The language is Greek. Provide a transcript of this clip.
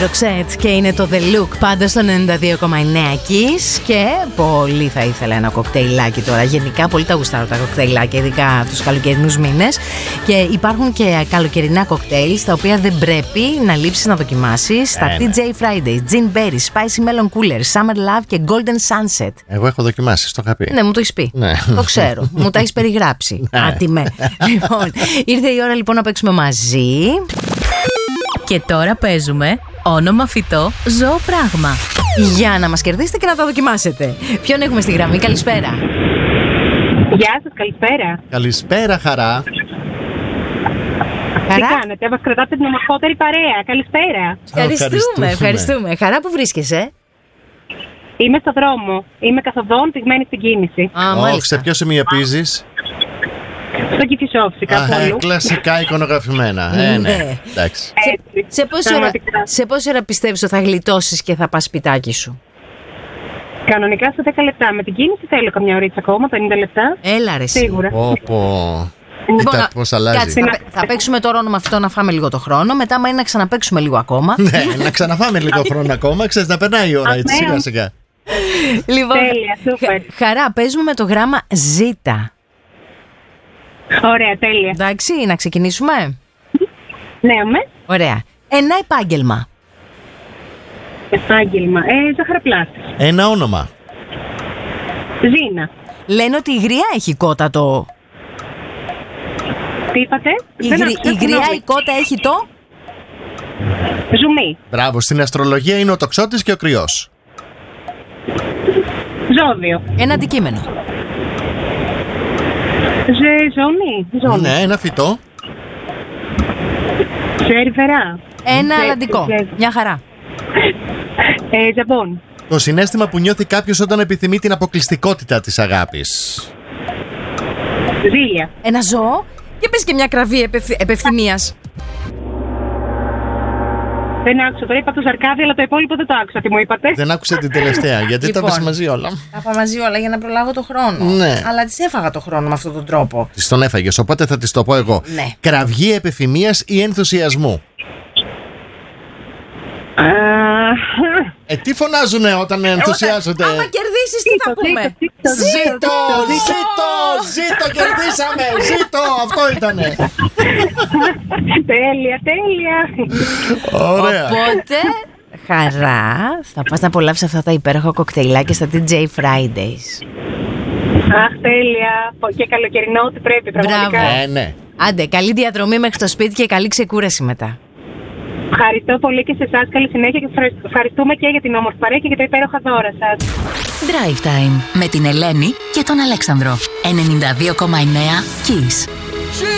Roxette και είναι το The Look, πάντα στο 92,9 Kiss. Και πολύ θα ήθελα ένα κοκτέιλάκι τώρα. Γενικά πολύ τα γουστάρω τα κοκτέιλάκια, ειδικά τους καλοκαιρινούς μήνες. Και υπάρχουν και καλοκαιρινά κοκτέιλ, τα οποία δεν πρέπει να λείψεις να δοκιμάσεις. Τα TJ Fridays, Gin Berry, Spicy Melon Cooler, Summer Love και Golden Sunset. Εγώ έχω δοκιμάσει, το είχα πει. Ναι, μου το έχεις πει. Ναι. Το ξέρω. Μου τα έχεις περιγράψει. Άτιμε. Λοιπόν, ήρθε η ώρα λοιπόν να παίξουμε μαζί. Και τώρα παίζουμε όνομα, φυτό, ζώο, πράγμα. Για να μας κερδίσετε και να τα δοκιμάσετε. Ποιον έχουμε στη γραμμή? Καλησπέρα. Γεια σας, καλησπέρα. Καλησπέρα, Χαρά. Τι κάνετε, μας κρατάτε την ομορφότερη παρέα. Καλησπέρα. Ευχαριστούμε. Χαρά, που βρίσκεσαι? Είμαι στο δρόμο. Είμαι καθοδόν, πηγμένη στην κίνηση. Σε ποιο σημείο πίζεις? Στο Κηφισό, φυσικά. Κλασικά εικονογραφημένα. Ναι. Εντάξει. Σε πόση ώρα πιστεύεις ότι θα γλιτώσεις και θα πας σπιτάκι σου? Κανονικά σε 10 λεπτά. Με την κίνηση θέλω καμιά ωρίτσα ακόμα, 50 λεπτά. Έλα ρε. Σίγουρα. Κοίτα πώς αλλάζει. Κάτσε, θα παίξουμε τώρα όνομα αυτό να φάμε λίγο το χρόνο. Μετά, άμα είναι να ξαναπαίξουμε λίγο ακόμα. Ναι, να ξαναφάμε λίγο χρόνο ακόμα. Ξέρεις, να περνάει η ώρα έτσι σιγά σιγά. Λοιπόν, τέλεια, σούπερ. Χαρά, παίζουμε με το γράμμα Z. Ωραία, τέλεια. Εντάξει, να ξεκινήσουμε. Ναι, Ωραία. Ένα επάγγελμα. Επάγγελμα. Ζαχαροπλάστης. Ένα όνομα. Ζήνα. Λένε ότι η γριά έχει κότα το. Τι είπατε? Η γριά η κότα έχει το. Ζουμί. Μπράβο, στην αστρολογία είναι ο τοξότης και ο κρυός. Ζώδιο. Ένα αντικείμενο. Ζώνη. Ναι, ένα φυτό. Ζερβερά. Ένα αλλαντικό. Μια χαρά. Ζαμπόν. Το συναίσθημα που νιώθει κάποιος όταν επιθυμεί την αποκλειστικότητα της αγάπης. Ζήλια. Ένα ζώο. Και πες και μια κραβή επευθυμίας. Δεν άκουσα, τώρα είπα το ζαρκάδι, αλλά το υπόλοιπο δεν το άκουσα. Τι μου είπατε? Δεν άκουσα την τελευταία, γιατί τα πες μαζί όλα. Τα είπα μαζί όλα για να προλάβω το χρόνο. Ναι. Αλλά τις έφαγα το χρόνο με αυτόν τον τρόπο. Τις τον έφαγες, οπότε θα τις το πω εγώ. Ναι. Κραυγή επιθυμίας ή ενθουσιασμού? Τι φωνάζουνε όταν ενθουσιάζονται? Άμα κερδίσεις τι θα πούμε? Ζήτω, κερδίσαμε. Ζήτω, αυτό ήτανε. Τέλεια. Ωραία. Οπότε, Χαρά, θα πας να απολαύσεις αυτά τα υπέροχα κοκτέιλάκια στα TJ Fridays. Αχ, τέλεια. Και καλοκαιρινό ό,τι πρέπει, πραγματικά. Μπράβο. Ναι. Άντε, καλή διαδρομή μέχρι το σπίτι και καλή ξεκούραση μετά. Ευχαριστώ πολύ και σε εσάς. Καλή συνέχεια και ευχαριστούμε και για την όμορφη παρέα και για τα υπέροχα δώρα σας. Drive Time με την Ελένη και τον Αλέξανδρο. 92,9 Kiss.